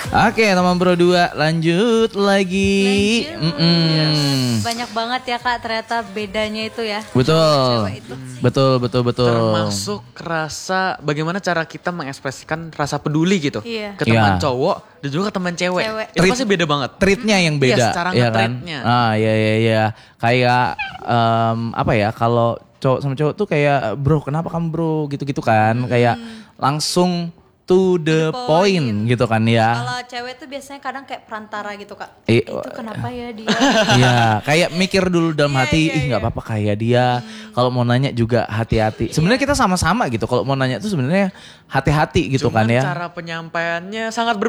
Oke, teman bro 2 lanjut lagi. Banyak banget ya Kak ternyata bedanya itu ya. Betul. Cewek itu. Betul. Termasuk rasa bagaimana cara kita mengekspresikan rasa peduli gitu. Iya. Ke teman Iya. cowok dan juga ke teman cewek. Itu Treat- pasti beda banget. Treatnya yang beda. Iya, secara ya kan? nge-treatnya. Iya. Kayak apa ya, kalau cowok sama cowok tuh kayak bro kenapa kamu bro gitu-gitu kan. Kayak langsung to the point gitu kan ya. Kalau cewek tuh biasanya kadang kayak perantara gitu Kak. I- Itu kenapa ya dia? Iya, kayak mikir dulu dalam hati, ih nggak iya. apa-apa kayak dia. Kalau mau nanya juga hati-hati. Sebenarnya kita sama-sama gitu. Kalau mau nanya tuh sebenarnya hati-hati gitu Cuman kan ya. cara penyampaiannya sangat